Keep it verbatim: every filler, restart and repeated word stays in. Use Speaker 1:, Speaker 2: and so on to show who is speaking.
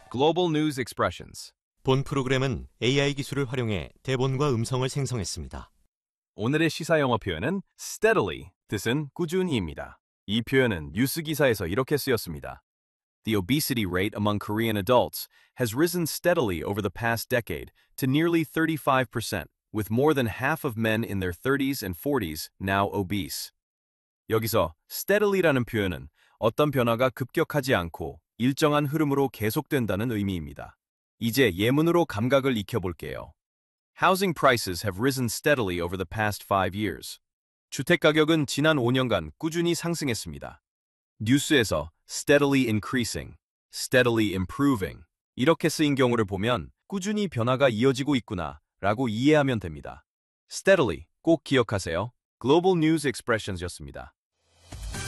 Speaker 1: Global News Expressions.
Speaker 2: 본 프로그램은 에이아이 기술을 활용해 대본과 음성을 생성했습니다.
Speaker 1: 오늘의 시사 영어 표현은 steadily, 뜻은 꾸준히입니다. 이 표현은 뉴스 기사에서 이렇게 쓰였습니다. The obesity rate among Korean adults has risen steadily over the past decade to nearly thirty-five percent, with more than half of men in their thirties and forties now obese. 여기서 steadily라는 표현은 어떤 변화가 급격하지 않고 일정한 흐름으로 계속된다는 의미입니다. 이제 예문으로 감각을 익혀볼게요. Housing prices have risen steadily over the past five years. 주택 가격은 지난 오 년간 꾸준히 상승했습니다. 뉴스에서 steadily increasing, steadily improving 이렇게 쓰인 경우를 보면 꾸준히 변화가 이어지고 있구나 라고 이해하면 됩니다. steadily 꼭 기억하세요. Global News Expressions였습니다.